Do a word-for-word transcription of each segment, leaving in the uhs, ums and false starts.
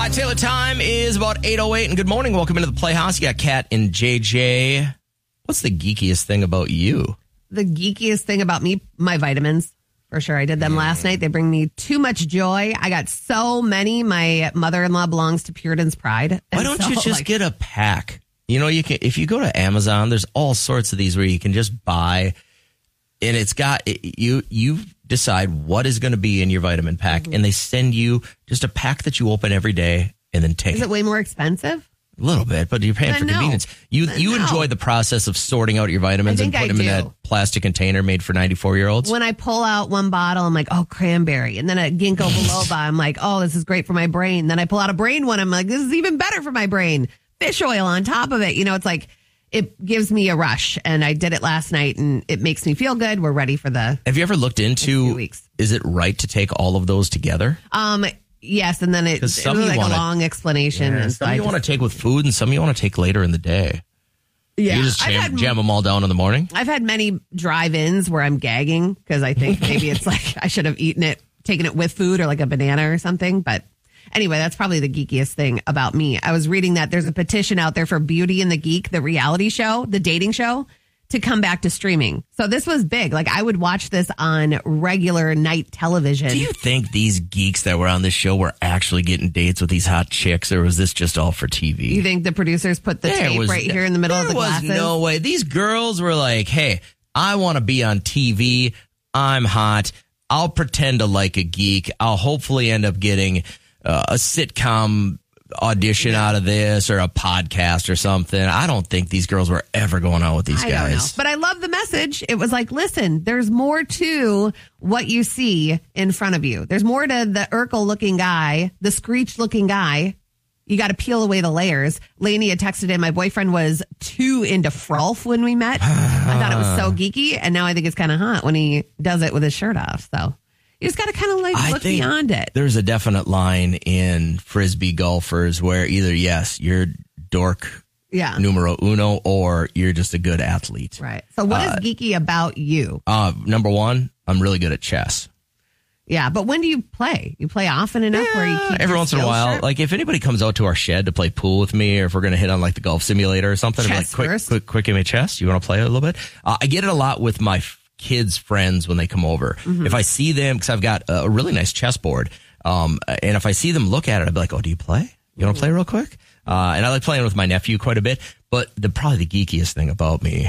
Hi, Taylor. Time is about eight oh eight, and good morning. Welcome into the Playhouse. You got Kat and J J. What's the geekiest thing about you? The geekiest thing about me, my vitamins. For sure. I did them mm. last night. They bring me too much joy. I got so many. My mother-in-law belongs to Puritan's Pride. Why don't so, you just like, get a pack? You know, you can if you go to Amazon, there's all sorts of these where you can just buy, and it's got you. You decide what is going to be in your vitamin pack, mm-hmm. and they send you just a pack that you open every day and then take. Is it way more expensive? A little bit, but you're paying I for know. convenience. You I you know. enjoy the process of sorting out your vitamins and putting them I in do. that plastic container made for ninety-four-year-olds? When I pull out one bottle, I'm like, oh, cranberry. And then a ginkgo biloba, I'm like, oh, this is great for my brain. Then I pull out a brain one, I'm like, this is even better for my brain. Fish oil on top of it. You know, it's like, it gives me a rush. And I did it last night, and it makes me feel good. We're ready for the Have you ever looked into, weeks. Is it right to take all of those together? Um. Yes, and then it, it was some you like wanna, a long explanation. Yeah, and some so you just, want to take with food, and some you want to take later in the day. Yeah, You just I've jam, had, jam them all down in the morning? I've had many drive-ins where I'm gagging because I think maybe it's like I should have eaten it, taken it with food or like a banana or something. But anyway, that's probably the geekiest thing about me. I was reading that there's a petition out there for Beauty and the Geek, the reality show, the dating show, to come back to streaming. So this was big. Like, I would watch this on regular night television. Do you think these geeks that were on this show were actually getting dates with these hot chicks, or was this just all for T V? You think the producers put the There tape was- right here in the middle of the There was glasses? no way. These girls were like, hey, I want to be on T V. I'm hot. I'll pretend to like a geek. I'll hopefully end up getting uh, a sitcom audition out of this or a podcast or something. I don't think these girls were ever going out with these I guys. don't know. But I love the message. It was like, listen, there's more to what you see in front of you. There's more to the Urkel looking guy, the Screech looking guy. You got to peel away the layers. Lainey had texted in, my boyfriend was too into Frolf when we met. I thought it was so geeky, and now I think it's kind of hot when he does it with his shirt off. So you just got to kind of like I look think beyond it. There's a definite line in Frisbee golfers where either, yes, you're dork Yeah. numero uno, or you're just a good athlete. Right. So what Uh, is geeky about you? Uh, number one, I'm really good at chess. Yeah, but when do you play? You play often enough where you keep Every your once in a skills while, sharp? like if anybody comes out to our shed to play pool with me, or if we're going to hit on like the golf simulator or something, I'm like, Chess quick, first. quick, quick, give me a chess. You want to play a little bit? Uh, I get it a lot with my f- kids' friends when they come over. Mm-hmm. If I see them, because I've got a really nice chessboard, um, and if I see them look at it, I'll be like, oh, do you play? You want to play real quick? Uh, and I like playing with my nephew quite a bit. But the probably the geekiest thing about me,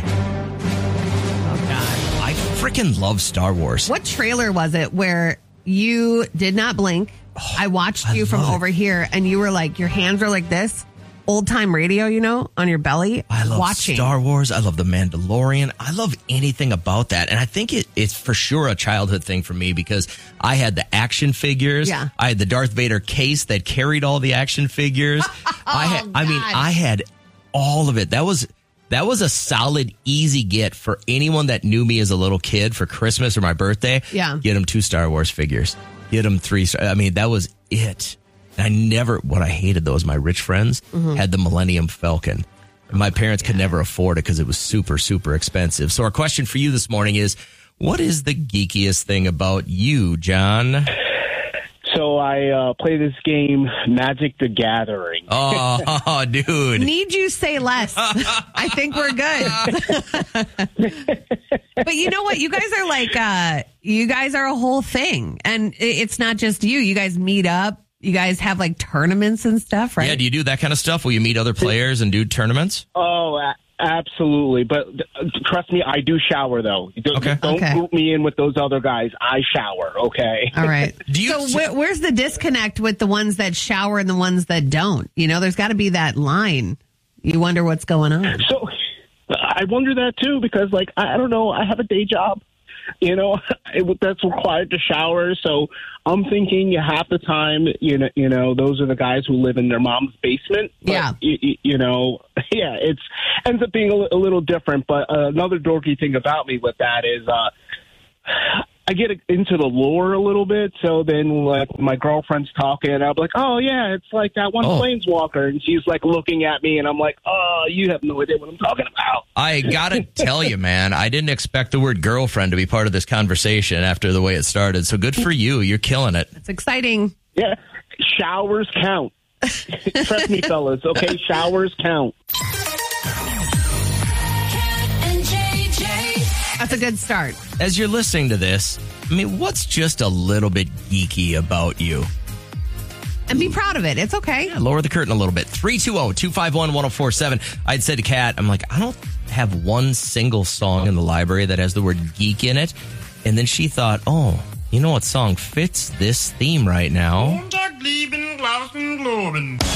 Oh, God. I freaking love Star Wars. What trailer was it where you did not blink? I watched I you from love it. over here, and you were like, your hands were like this, old time radio, you know, on your belly. I love watching. Star Wars. I love The Mandalorian. I love anything about that. And I think it, it's for sure a childhood thing for me because I had the action figures. Yeah. I had the Darth Vader case that carried all the action figures. I had, I mean, God. I had all of it. That was, that was a solid, easy get for anyone that knew me as a little kid for Christmas or my birthday. Yeah. Get them two Star Wars figures. Get them three. I mean, that was it. And I never, what I hated though is my rich friends Mm-hmm. had the Millennium Falcon. And my parents could never afford it because it was super, super expensive. So our question for you this morning is, what is the geekiest thing about you, John? So I uh, play this game, Magic the Gathering. Oh, dude. Need you say less? I think we're good. But you know what? You guys are like, uh, you guys are a whole thing. And i- it's not just you. You guys meet up. You guys have like tournaments and stuff, right? Yeah, do you do that kind of stuff? Will you meet other players and do tournaments? Oh, a- absolutely. But uh, trust me, I do shower, though. Don't, Okay. don't Okay. group me in with those other guys. I shower, okay? All right. Do you- so where, where's the disconnect with the ones that shower and the ones that don't? You know, there's got to be that line. You wonder what's going on. So I wonder that, too, because, like, I, I don't know. I have a day job, you know, it, that's required to shower. So I'm thinking half the time, you know, you know, those are the guys who live in their mom's basement. But, Yeah. You, you know, yeah, it's ends up being a, li- a little different. But uh, another dorky thing about me with that is uh, I get into the lore a little bit. So then, like, my girlfriend's talking, and I'm like, oh, yeah, it's like that one Oh. planeswalker. And she's, like, looking at me, and I'm like, oh, you have no idea what I'm talking about. I gotta tell you, man, I didn't expect the word girlfriend to be part of this conversation after the way it started. So good for you. You're killing it. It's exciting. Yeah, showers count. Trust me, fellas. Okay, showers count. That's a good start. As you're listening to this, I mean, what's just a little bit geeky about you? And be proud of it. It's okay. Yeah, lower the curtain a little bit. three two zero, two five one, one zero four seven. I'd said to Kat, I'm like, I don't have one single song in the library that has the word geek in it. And then she thought, oh, you know what song fits this theme right now?